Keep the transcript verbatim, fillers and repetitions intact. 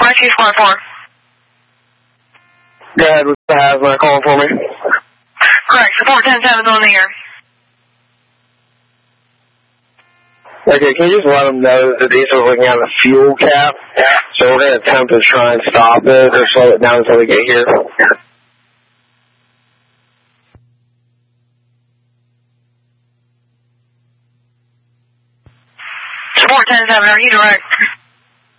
I T Squad four. Go ahead with the hazmat calling for me. Correct. Support ten seven is on the air. Okay, can you just let them know that these are looking at a fuel cap? So we're going to attempt to try and stop it or slow it down until we get here. Support ten seven, are you direct?